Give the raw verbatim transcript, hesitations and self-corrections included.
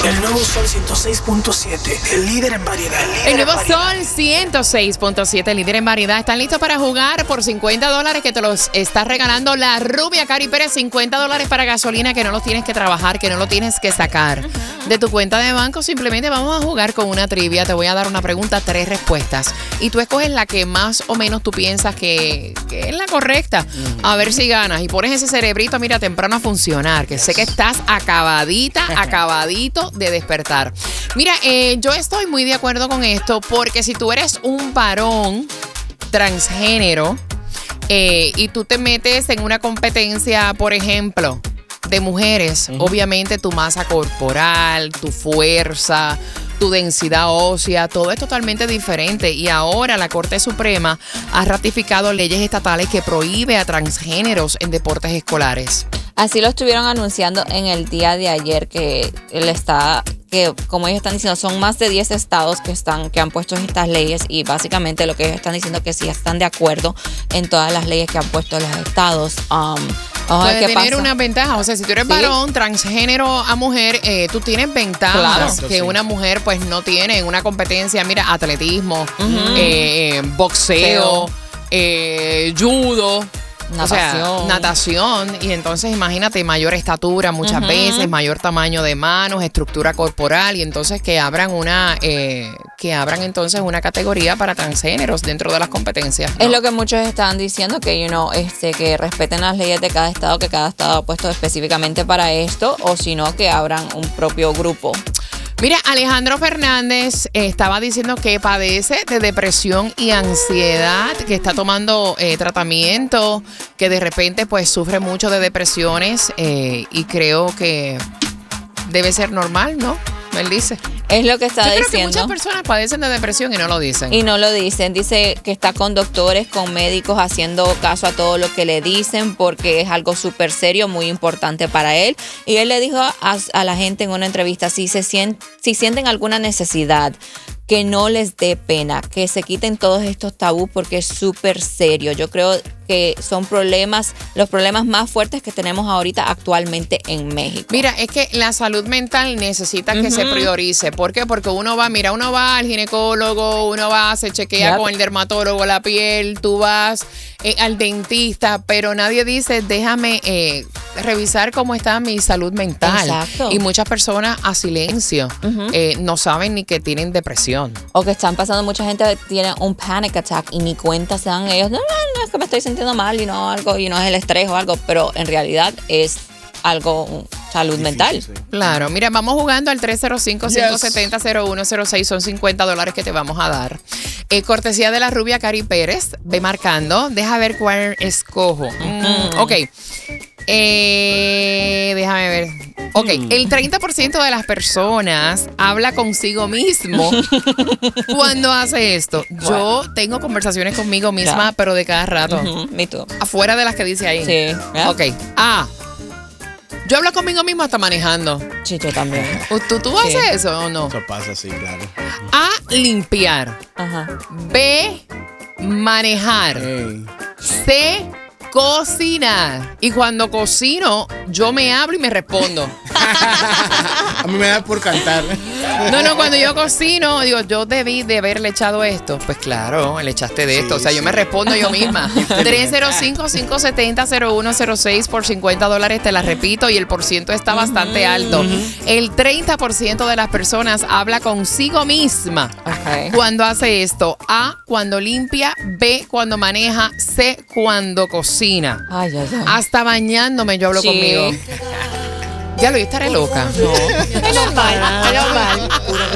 El nuevo Sol ciento seis punto siete, el líder en variedad. El, líder el nuevo en variedad. Sol ciento seis punto siete, líder en variedad. ¿Están listos para jugar por cincuenta dólares que te los está regalando la rubia Cari Pérez? cincuenta dólares para gasolina que no los tienes que trabajar, que no lo tienes que sacar uh-huh. de tu cuenta de banco. Simplemente vamos a jugar con una trivia. Te voy a dar una pregunta, tres respuestas. Y tú escoges la que más o menos tú piensas que, que es la correcta. Uh-huh. A ver si ganas. Y pones ese cerebrito, mira, temprano a funcionar. Que yes. sé que estás acabadita, acabadito de despertar. Mira, eh, yo estoy muy de acuerdo con esto porque si tú eres un varón transgénero eh, y tú te metes en una competencia, por ejemplo, de mujeres, uh-huh. obviamente tu masa corporal, tu fuerza, tu densidad ósea, todo es totalmente diferente. Y ahora la Corte Suprema ha ratificado leyes estatales que prohíbe a transgéneros en deportes escolares. Así lo estuvieron anunciando en el día de ayer, que él está, que como ellos están diciendo, son más de diez estados que están, que han puesto estas leyes, y básicamente lo que ellos están diciendo es que sí están de acuerdo en todas las leyes que han puesto los estados. Um, Puede tener una ventaja, o sea, si tú eres ¿Sí? varón, transgénero a mujer, eh, tú tienes ventajas claro. que sí. una mujer pues no tiene en una competencia. Mira, atletismo, uh-huh. eh, boxeo, eh, judo. Natación. O sea, natación. Y entonces imagínate, mayor estatura muchas uh-huh. veces, mayor tamaño de manos, estructura corporal, y entonces que abran una eh, que abran entonces una categoría para transgéneros dentro de las competencias, ¿no? Es lo que muchos están diciendo, que you know, este, que respeten las leyes de cada estado, que cada estado ha puesto específicamente para esto, o si no, que abran un propio grupo. Mira, Alejandro Fernández eh, estaba diciendo que padece de depresión y ansiedad, que está tomando eh, tratamiento, que de repente pues sufre mucho de depresiones eh, y creo que debe ser normal, ¿no? Él dice. Es lo que está Yo creo diciendo. Que muchas personas padecen de depresión y no lo dicen. Y no lo dicen. Dice que está con doctores, con médicos, haciendo caso a todo lo que le dicen, porque es algo súper serio, muy importante para él. Y él le dijo a, a la gente en una entrevista, si, se sient, si sienten alguna necesidad, que no les dé pena, que se quiten todos estos tabús, porque es súper serio. Yo creo que son problemas, los problemas más fuertes que tenemos ahorita actualmente en México. Mira, es que la salud mental necesita uh-huh. que se priorice. ¿Por qué? Porque uno va, mira, uno va al ginecólogo, uno va, se chequea yep. con el dermatólogo la piel, tú vas eh, al dentista, pero nadie dice, déjame eh, revisar cómo está mi salud mental. Exacto. Y muchas personas a silencio uh-huh. eh, no saben ni que tienen depresión. O que están pasando, mucha gente tiene un panic attack y ni cuenta se dan ellos. No, no, no, es que me estoy sintiendo mal y no algo, y no es el estrés o algo, pero en realidad es algo salud difícil, mental. Sí. Claro, mira, vamos jugando al tres cero cinco, cinco siete cero, cero uno cero seis, son cincuenta dólares que te vamos a dar. Eh, cortesía de la rubia Cari Pérez, ve marcando, deja ver cuál escojo. Mm, ok. Eh, déjame ver. Ok, el treinta por ciento de las personas habla consigo mismo cuando hace esto. Yo tengo conversaciones conmigo misma, yeah. pero de cada rato. Uh-huh. Me too. Afuera de las que dice ahí. Sí. Yeah. Ok. A. Yo hablo conmigo mismo hasta manejando. Sí, yo también. ¿Tú, tú sí. haces eso o no? Eso pasa, sí, claro. A. Limpiar. Ajá. B. Manejar. Hey. C. Cocinar. Y cuando cocino, yo me hablo y me respondo. A mí me da por cantar. No, no, cuando yo cocino, digo, yo debí de haberle echado esto. Pues claro, le echaste de esto. Sí, o sea, yo sí. me respondo yo misma. tres cero cinco, cinco siete cero, cero uno cero seis por cincuenta dólares, te la repito, y el porciento está bastante alto. Uh-huh. El treinta por ciento de las personas habla consigo misma okay. cuando hace esto. A, cuando limpia. B, cuando maneja. C, cuando cocina. Ay, ay, ay. Hasta bañándome yo hablo sí. conmigo. Ya lo, yo estaré loca. No. Es normal, es normal.